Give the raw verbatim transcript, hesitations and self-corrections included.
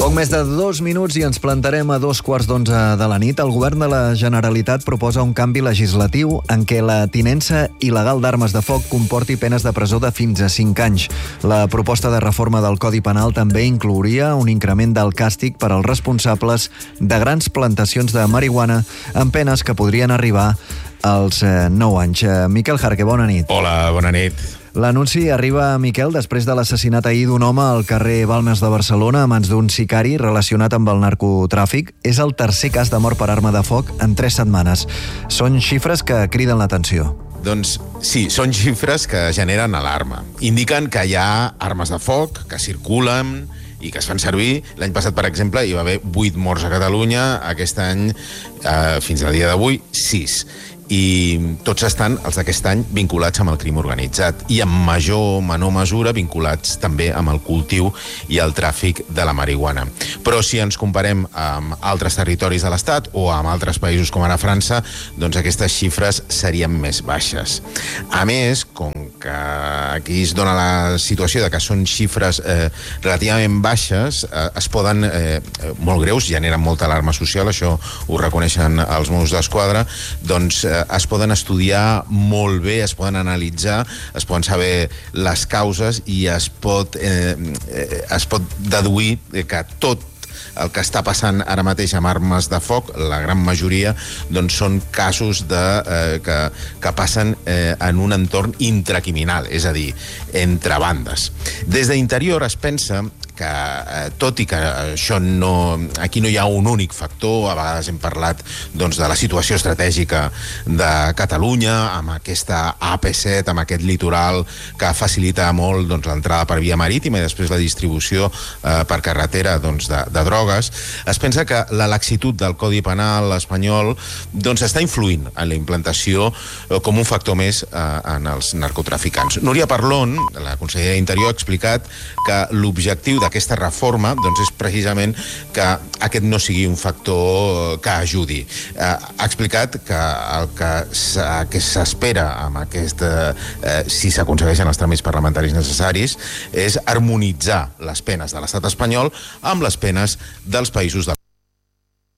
Poc més de dos minuts i ens plantarem a dos quarts d'onze de la nit. El govern de la Generalitat proposa un canvi legislatiu en què la tinença il·legal d'armes de foc comporti penes de presó de fins a cinc anys. La proposta de reforma del Codi Penal també inclouria un increment del càstig per als responsables de grans plantacions de marihuana amb penes que podrien arribar als nou anys. Miquel Jarque, bona nit. Hola, bona nit. L'anunci arriba, Miquel, després de l'assassinat ahir d'un home al carrer Balmes de Barcelona a mans d'un sicari relacionat amb el narcotràfic. És el tercer cas de mort per arma de foc en tres setmanes. Són xifres que criden l'atenció. Doncs sí, són xifres que generen alarma. Indiquen que hi ha armes de foc que circulen i que es fan servir. L'any passat, per exemple, hi va haver vuit morts a Catalunya. Aquest any, eh, fins al dia d'avui, sis. I tots estan, els d'aquest any, vinculats amb el crim organitzat i en major o menor mesura vinculats també amb el cultiu i el tràfic de la marihuana. Però si ens comparem amb altres territoris de l'Estat o amb altres països com ara França, doncs aquestes xifres serien més baixes. A més, com que aquí es dona la situació de que són xifres eh, relativament baixes, eh, es poden, eh, molt greus, generen molta alarma social, això ho reconeixen els Mossos d'Esquadra, doncs eh, es poden estudiar molt bé, es poden analitzar, es poden saber les causes i es pot, eh, es pot deduir que tot el que està passant ara mateix amb armes de foc, la gran majoria, doncs són casos de, eh, que, que passen eh, en un entorn intracriminal, és a dir, entre bandes. Des d'Interior es pensa que, eh, tot i que això no, aquí no hi ha un únic factor, a vegades hem parlat doncs, de la situació estratègica de Catalunya, amb aquesta A P set, amb aquest litoral que facilita molt doncs, l'entrada per via marítima i després la distribució eh, per carretera doncs, de, de drogues. Es pensa que la laxitud del Codi Penal espanyol doncs, està influint en la implantació eh, com un factor més eh, en els narcotraficants. Núria Parlon, la consellera d'Interior, ha explicat que l'objectiu d'aquesta reforma doncs, és precisament que aquest no sigui un factor que ajudi. Eh, ha explicat que el que s'espera amb aquest, eh, si s'aconsegueixen els tràmits parlamentaris necessaris, és harmonitzar les penes de l'estat espanyol amb les penes dels països de